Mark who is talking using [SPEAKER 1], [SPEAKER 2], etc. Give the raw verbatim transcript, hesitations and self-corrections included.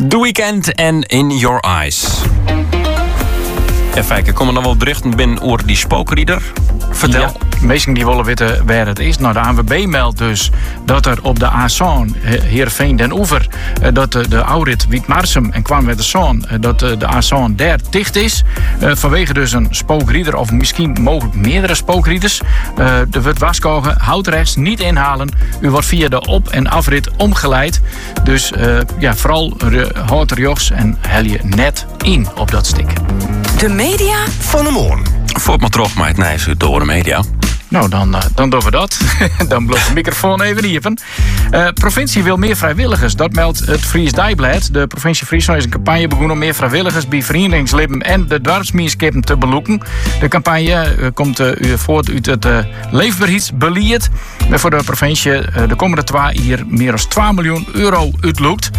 [SPEAKER 1] The Weeknd en In Your Eyes. En Fijke, komen er wel berichten binnen over die spookrieder? Vertel.
[SPEAKER 2] Ja, meesten die willen weten waar het is. Nou, de A N W B meldt dus dat er op de A Zoon, Heerenveen den Oever, dat de, de Aurit Wietmarsum en kwam met de Zoon, dat de A Zoon daar dicht is. Vanwege dus een spookrieder of misschien mogelijk meerdere spookrieders. Er wordt waarschuwen, houd rechts, niet inhalen. U wordt via de op- en afrit omgeleid. Dus uh, ja, vooral houd er jochs en hel je net in op dat stuk.
[SPEAKER 3] De media
[SPEAKER 4] van de morgen.
[SPEAKER 1] Voort maar terug met het nijs door de media.
[SPEAKER 2] Nou, dan, uh, dan doen we dat. Dan blijft de microfoon even diepen. Uh, provincie wil meer vrijwilligers. Dat meldt het Fries Dagblad. De provincie Friesland is een campagne begonnen om meer vrijwilligers bij verenigingsleden en de dorpsgemeenschap te beloeken. De campagne uh, komt uh, voort uit het uh, leefbaarheidsbeleid. Voor de provincie uh, de komende twee jaar meer dan twee miljoen euro uitloopt.